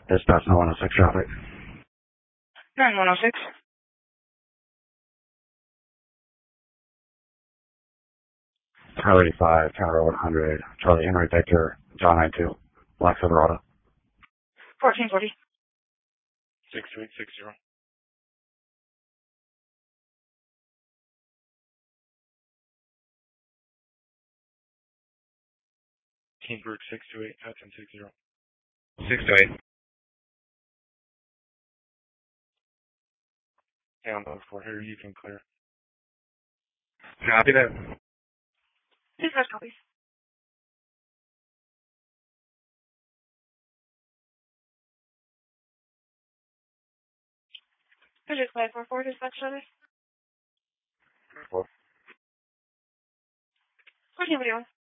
Dispatch 106 traffic. 9106. Tower 85, Tower 100, Charlie Henry Victor, John 92, Black Silverado. 1440. 62860. Team Group 628, 1060. 628. Down for here, you can clear. Copy that. Dispatch copies. Bridges 544, dispatch service. 1441.